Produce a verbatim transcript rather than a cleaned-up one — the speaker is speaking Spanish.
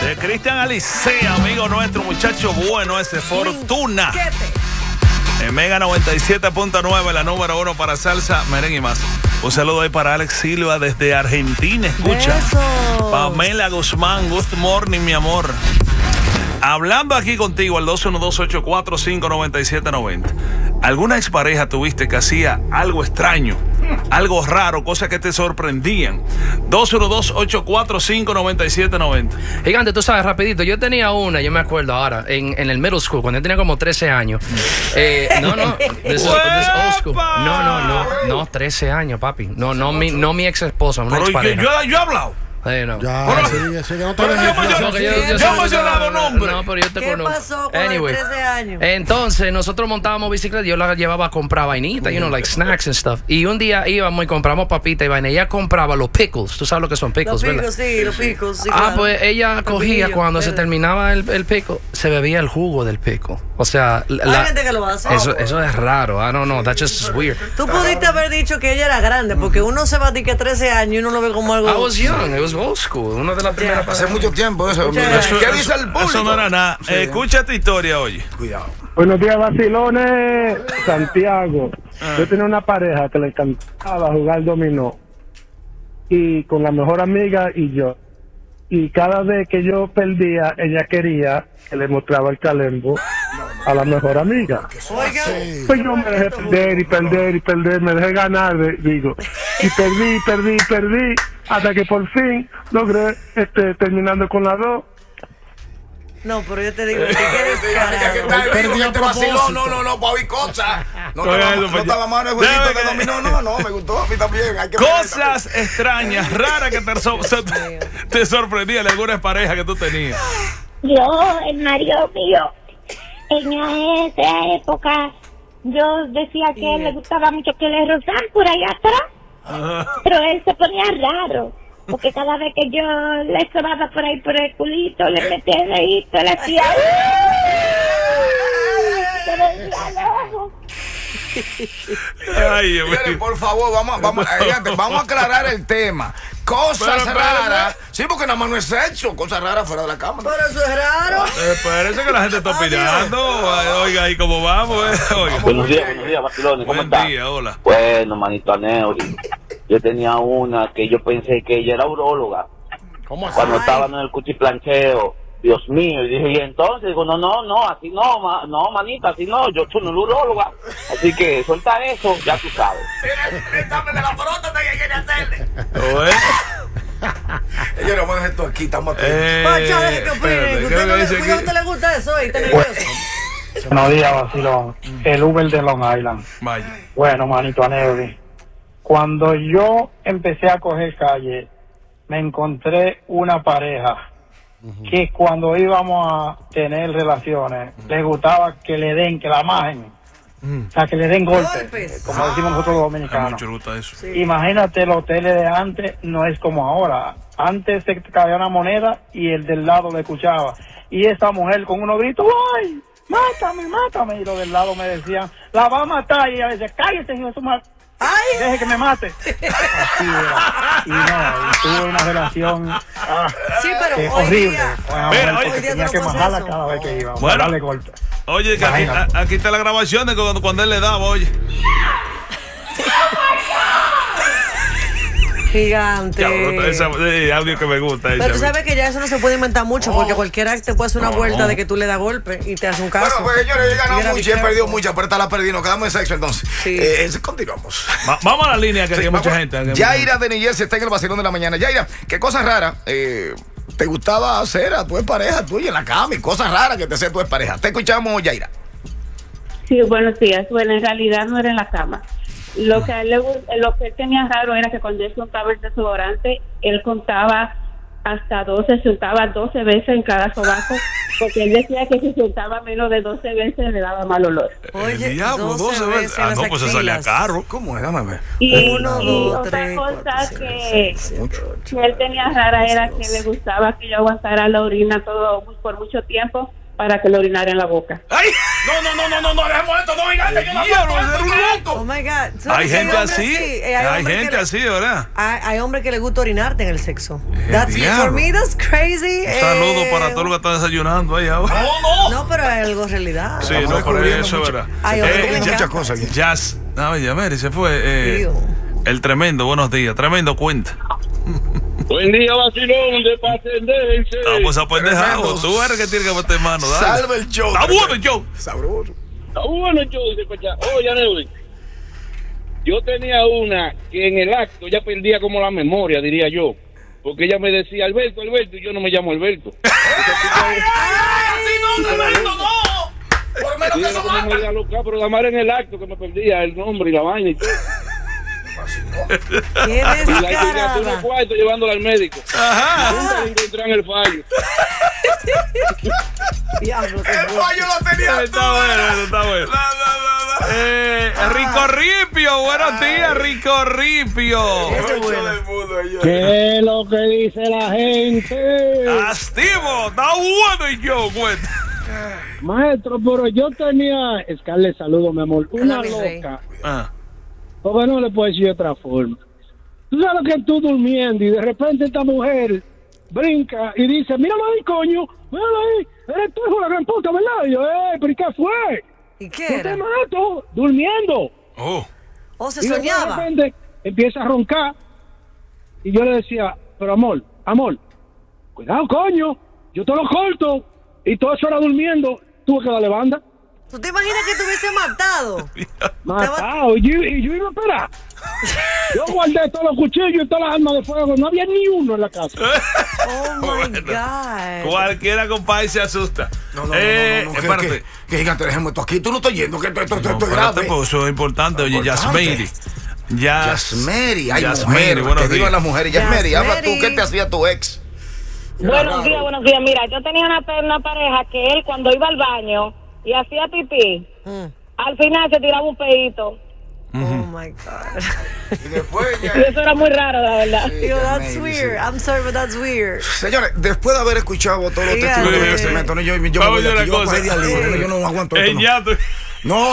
De Cristian Alicea, amigo nuestro, muchacho bueno ese, Fortuna. En Mega noventa y siete punto nueve, la número uno para salsa, merengue y más. Un saludo ahí para Alex Silva desde Argentina, escucha. Besos. Pamela Guzmán, good morning, mi amor. Hablando aquí contigo al dos uno dos, ocho cuatro cinco, nueve siete nueve cero. ¿Alguna expareja tuviste que hacía algo extraño, algo raro, cosas que te sorprendían? dos uno dos, ocho cuatro cinco, nueve siete nueve cero. Gigante, tú sabes, rapidito, yo tenía una, yo me acuerdo ahora, en, en el middle school, cuando yo tenía como trece años. Eh, no, no, this is, this is old school. No, no, no, no, trece años, papi. No, no, mi, no mi ex esposa, una expareja. Yo, yo he hablado. Hey, no. Ya, Bueno, sí, sí, que no te pero dejes yo me- influenciar. yo- yo- yo- yo yo- me he mencionado nombre. No, pero yo te ¿Qué conozco. pasó con Anyway, los trece años? entonces nosotros montábamos bicicleta, yo la llevaba a comprar vainitas, you know, like snacks and stuff. Y un día íbamos y compramos papitas y vaina. Ella compraba los pickles. ¿Tú sabes lo que son pickles, Los verdad? picos, sí, los picos, sí, Ah, claro. pues ella Los cogía pepinillos, cuando se verde. terminaba el, el pico, se bebía el jugo del pico. O sea, la- Hay gente que lo hace. eso, eso es raro. I don't know, that's just weird. Tú pudiste haber dicho que ella era grande, porque uno se va a decir que trece años y uno lo ve como algo. I was young, it was old school. Una de las primeras Hace mucho tiempo eso. Eso- ¿Qué dice el público? Eso no era nada. Sí. Eh, escucha tu historia, oye. Cuidado. Buenos días, vacilones. Santiago. Yo tenía una pareja que le encantaba jugar dominó. Y con la mejor amiga y yo. Y cada vez que yo perdía, ella quería que le mostraba el calembo a la mejor amiga. Oiga, Pues yo me dejé perder y perder y perder, me dejé ganar, de- digo. Y perdí, perdí, perdí, hasta que por fin logré este, terminando con las dos. no, pero yo te digo, que quieres Ya que está Perdí vivo, que a te vaciló. propósito. No, no, no, para oír cosas. No Oiga, estaba eso, no pues, estaba malo el déjame jueguito que que- dominó. No, no, me gustó a mí también. Hay que Cosas extrañas, raras que te, so- so- te sorprendían de alguna pareja que tú tenías. Yo, el marido mío, en esa época, yo decía que a él le gustaba mucho que le rozaran por ahí atrás, pero él se ponía raro, porque cada vez que yo le sobaba por ahí por el culito, le metía el dedito, le hacía... Se me decía el ojo. Ay, Dios Señores, mío. por favor, vamos, vamos, eh, gente, vamos a aclarar el tema. Cosas Pero, pero, raras. Sí, porque nada más no es sexo. Cosas raras fuera de la cámara. Pero eso es raro. Eh, parece que la gente está opinando. Ay, oiga, ahí cómo vamos, eh. Oiga. Buenos días, buenos días, vacilones, ¿cómo Buen están? día, hola. Bueno, manito Aneuri, yo tenía una que yo pensé que ella era uróloga. ¿Cómo así? Cuando Ay. estaban en el cuchiplancheo, Dios mío, y dije, y entonces, digo, no, no, no, así no, ma, no, manita, así no, yo soy una uróloga. Así que suelta eso, ya tú sabes. El examen de la próstata que quiere hacerle. Oye, Yo no voy a dejar esto aquí, estamos aquí. eh, Pacha, deje que espérate, opinen. ¿qué Usted no me le, dice cuidado, aquí? ¿a usted le gusta eso? ¿Y está nervioso? Buenos días, vacilón. El Uber de Long Island. Vaya. Bueno, manito Aneuri, cuando yo empecé a coger calle, me encontré una pareja que cuando íbamos a tener relaciones, les gustaba que le den, que la majen, o sea, que le den golpes, Golpes. como decimos nosotros los A dominicanos. mucho le gusta eso. Sí. Imagínate, los hoteles de antes no es como ahora. Antes se caía una moneda y el del lado le escuchaba. Y esa mujer con unos gritos, ¡ay! ¡Mátame, mátame! Y los del lado me decían, ¡la va a matar! Y ella decía, ¡cállate, hijo de su madre! ¡Ay! ¡Deje que me mate! Así era. Y no, y tuve una relación ah, Sí, pero eh, hoy horrible. día... Bueno, Mira, porque hoy día tenía no que pasa bajarla eso. cada vez que iba. Bueno. Darle golpe. Oye, que aquí, Imagínate. a- aquí está la grabación de cuando, cuando él le daba, oye. Gigante. Cabrón, esa- eh, audio que me gusta. Pero ese, tú sabes que ya eso no se puede inventar mucho, porque cualquiera te puede hacer una vuelta de que tú le das golpe y te hace un caso. Bueno, pues señores, he ganado Mira, mucho y he be perdido careful. mucho, pero esta la perdí. Nos quedamos en sexo entonces. Sí. Eh, continuamos. Va- vamos a la línea que Sí, hay mucha vamos. gente. que- Yaira de Niger está en el vacilón de la mañana. Yaira, ¿qué cosas raras eh, te gustaba hacer a tu pareja tuya en la cama? Y cosas raras que te hacía tu pareja. Te escuchamos, Yaira. Sí, buenos días. Bueno, en realidad no era en la cama. Lo que a él le gu- lo que él tenía raro era que cuando él se untaba el desodorante, él contaba hasta doce, se untaba doce veces en cada sobaco, porque él decía que si se untaba menos de doce veces le daba mal olor. Oye, El diablo, doce doce veces. en Ah, las no, pues se salía axilas. caro. ¿Cómo es? Déjame ver. Y, Uno, y dos, otra tres, cosa cuatro, cinco, que, seis, siete, ocho, que él tenía rara era que doce. le gustaba que yo aguantara la orina todo por mucho tiempo para que le orinara en la boca. ¡Ay! No, no, no, no, no, no, dejemos esto, no, venga, yo no Diablo, aguanto ese era un esto. Oh my God. ¿Sabes Hay que gente hombres así. eh, Hay hombres que gente le- así, ¿verdad? Hay, hay hombres que les gusta orinarte en el sexo. That's, diablo. for me, that's crazy. Un saludo Eh, para todos los que están desayunando ahí ahora. No, no. No, pero es algo realidad. Sí, Estamos no, por descubriendo eso, mucho- ¿verdad? Hay hombres Eh, que le muchas encanta. cosas aquí. Jazz. No, ya, Mary, se fue. Eh, Dios. el tremendo, buenos días. Tremendo cuenta. Buen día, vacilón de Patendense. Vamos a pendejado. Tremendo. Tú eres que tienes que meter mano. Dale. Salve el show. Está bueno el show. Sabroso. Está bueno el show, dice Pachá. Oye, Neudi, yo tenía una que en el acto ya perdía como la memoria, diría yo. Porque ella me decía, Alberto, Alberto, y yo no me llamo Alberto. ¡Ay, así no, tremendo, no! Por menos Sí, que era eso como mata. media loca, pero la madre en el acto que me perdía el nombre y la vaina y todo. Qué Y la llegué a descarada. unos cuartos llevándola al médico. Ajá. Nunca le encontraron el fallo. Diablo, qué El bueno. fallo lo tenía tú. Está bueno, eso está bueno. No, no, no, no. Eh, Rico Ripio, buenos días, Rico Ripio. Ese es Mucho bueno. del mundo allá. ¿Qué es lo que dice la gente? Astivo, está bueno el show, cuenta. Maestro, pero yo tenía, Scarlett, saludo, mi amor, una Hola, mi rey. loca, Ah. porque no le puedo decir de otra forma. Tú sabes que tú durmiendo y de repente esta mujer brinca y dice, míralo ahí, coño, míralo ahí, eres tú, hijo de la gran puta, ¿verdad? Y yo, eh, pero ¿y qué fue? ¿Y qué No te era? mato, durmiendo. Oh. ¿O se Y de soñaba? repente empieza a roncar y yo le decía, pero amor, amor, cuidado, coño, yo te lo corto. Y todo eso era durmiendo, tuve que darle banda. ¿Tú te imaginas que te hubiese matado? Matado, y yo, y yo iba a esperar. Yo guardé todos los cuchillos y todas las armas de fuego, no había ni uno en la casa. Oh my Bueno. God. Cualquiera, compadre, se asusta. No, no, Eh, no, no, no, espérate. que, que, que gigante, dejemos esto aquí. Tú no estás yendo, que esto, esto, esto, No, esto es espérate, grave. pues eso es importante. Oye, Importante. Yasmeri. Yas- Yasmeri, ay, Yasmeri, mujer, buenos que digan días. las mujeres. Yasmeri, habla tú, Yasmeri. ¿qué te hacía tu ex? Buenos días, buenos días. Mira, yo tenía una, una pareja que él cuando iba al baño y hacía pipí, Mm. al final se tiraba un pedito. Oh my God. Y después ya... Y eso era muy raro, la verdad. Sí, Yo, that's Yasmeri, weird. sí. I'm sorry, but that's weird. Señores, después de haber escuchado todos los Dígame. testimonios de este segmento, no, yo, yo me Vamos voy a de hacer aquí, una yo voy a cosa. coger día libre, yo no aguanto Eh, esto. no. ya tú- No,